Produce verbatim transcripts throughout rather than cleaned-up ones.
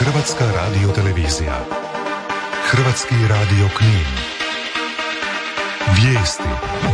Hrvatska radiotelevizija. Hrvatski radio Knin. Vijesti.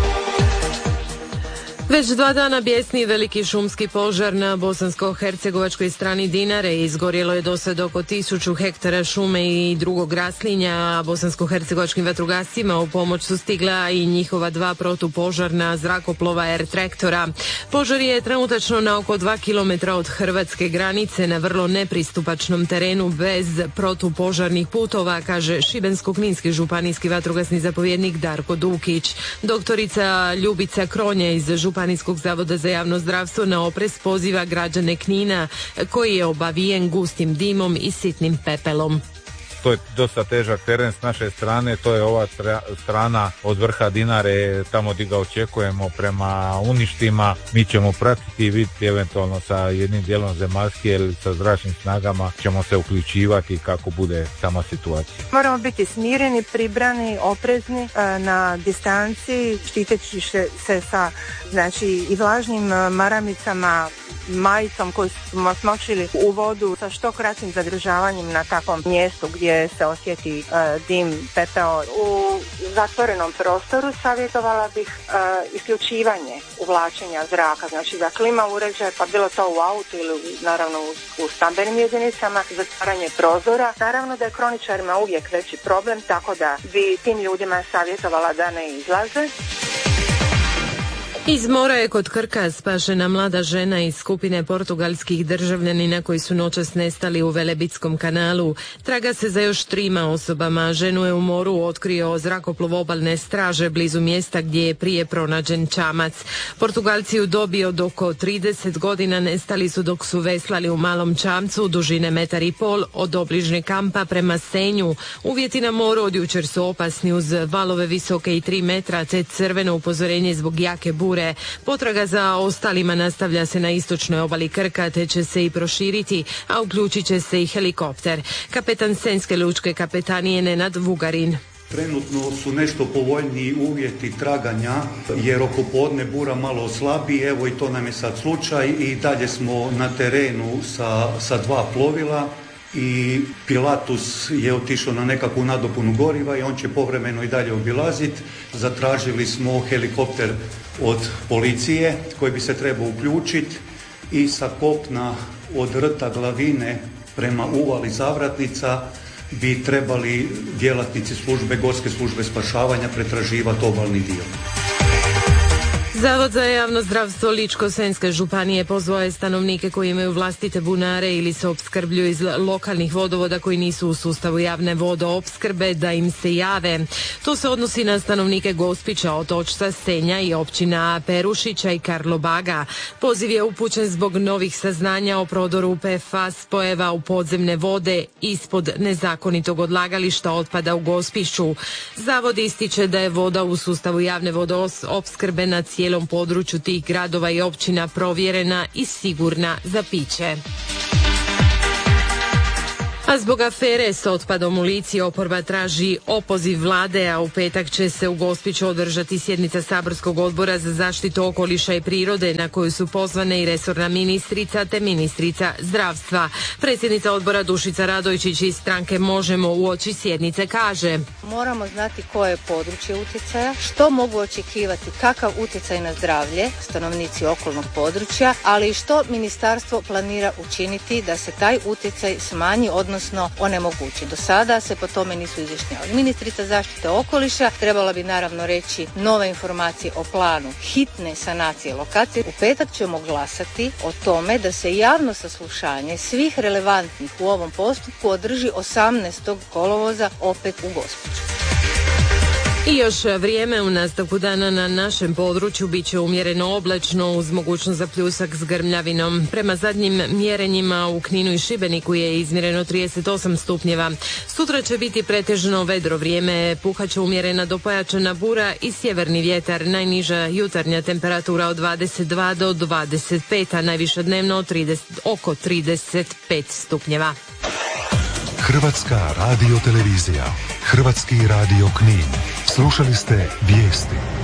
Već dva dana bjesni veliki šumski požar na bosansko-hercegovačkoj strani Dinare. Izgorjelo je do sad oko tisuću hektara šume i drugog raslinja, a bosansko-hercegovačkim vatrogascima u pomoć su stigla i njihova dva protupožarna zrakoplova Air Traktora. Požar je trenutačno na oko dva kilometra od hrvatske granice na vrlo nepristupačnom terenu bez protupožarnih putova, kaže šibensko-kninski županijski vatrogasni zapovjednik Darko Dukić. Doktorica Ljubica Kronja iz Županijskog zavoda za javno zdravstvo na oprez poziva građane Knina koji je obavijen gustim dimom i sitnim pepelom. To je dosta težak teren s naše strane, to je ova tra- strana od vrha Dinare, tamo gdje ga očekujemo prema uništima. Mi ćemo pratiti i vidjeti eventualno sa jednim dijelom zemaljske ili sa zračnim snagama ćemo se uključivati kako bude sama situacija. Moramo biti smireni, pribrani, oprezni na distanci, štiteći se sa znači i vlažnim maramicama, majicom koju smo smočili u vodu sa što kraćim zadržavanjem na takvom mjestu gdje se osjeti uh, dim, pepeo. U zatvorenom prostoru savjetovala bih uh, isključivanje uvlačenja zraka, znači za klima uređaj, pa bilo to u autu ili naravno u, u stambenim jedinicama, zatvaranje prozora. Naravno da je kroničarima uvijek veći problem, tako da bi tim ljudima savjetovala da ne izlaze. Iz mora je kod Krka spašena mlada žena iz skupine portugalskih državljanina koji su noćas nestali u Velebitskom kanalu. Traga se za još trima osobama. Ženu je u moru otkrio zrakoplov obalne straže blizu mjesta gdje je prije pronađen čamac. Portugalci u dobi od oko trideset godina nestali su dok su veslali u malom čamcu dužine metar i pol od obližnje kampa prema Senju. Uvjeti na moru od jučer su opasni uz valove visoke i tri metra te crveno upozorenje zbog jake bure. Potraga za ostalima nastavlja se na istočnoj obali Krka te će se i proširiti, a uključit će se i helikopter. Kapetan Senjske lučke kapetanije Nenad Vugarin. Trenutno su nešto povoljniji uvjeti traganja jer oko podne bura malo oslabi, evo i to nam je sad slučaj i dalje smo na terenu sa, sa dva plovila. I Pilatus je otišao na nekakvu nadopunu goriva i on će povremeno i dalje obilaziti. Zatražili smo helikopter od policije koji bi se trebao uključiti i sa kopna od rta Glavine prema uvali Zavratnica bi trebali djelatnici službe, gorske službe spašavanja pretraživati obalni dio. Zavod za javno zdravstvo Ličko-senjske županije pozvao je stanovnike koji imaju vlastite bunare ili se opskrbljuju iz lokalnih vodovoda koji nisu u sustavu javne vodoopskrbe da im se jave. To se odnosi na stanovnike Gospića, Otočca, Senja i općina Perušića i Karlobaga. Poziv je upućen zbog novih saznanja o prodoru P F A spojeva u podzemne vode ispod nezakonitog odlagališta otpada u Gospiću. Zavod ističe da je voda u sustavu javne vodoopskrbe na cijelom području tih gradova i općina provjerena i sigurna za piće. A zbog afere s otpadom u Lici oporba traži opoziv vlade, a u petak će se u Gospiću održati sjednica saborskog odbora za zaštitu okoliša i prirode na koju su pozvane i resorna ministrica te ministrica zdravstva. Predsjednica odbora Dušica Radojčić iz stranke Možemo uoči sjednice kaže: moramo znati koje je područje utjecaja, što mogu očekivati, kakav utjecaj na zdravlje stanovnici okolnog područja, ali i što ministarstvo planira učiniti da se taj utjecaj smanji, odnosno odnosno onemogući. Do sada se po tome nisu izjašnjavali. Ministrica zaštite okoliša trebala bi naravno reći nove informacije o planu hitne sanacije lokacije. U petak ćemo glasati o tome da se javno saslušanje svih relevantnih u ovom postupku održi osamnaestog kolovoza opet u Gospiću. I još vrijeme u nastavku dana na našem području bit će umjereno oblačno uz mogućnost za pljusak s grmljavinom. Prema zadnjim mjerenjima u Kninu i Šibeniku je izmjereno trideset osam stupnjeva. Sutra će biti pretežno vedro vrijeme, puhaće umjerena do pojačana bura i sjeverni vjetar. Najniža jutarnja temperatura od dvadeset dva do dvadeset pet, a najviša dnevno trideset, oko trideset pet stupnjeva. Hrvatska radiotelevizija, Hrvatski radio Knin. Slušali ste vijesti.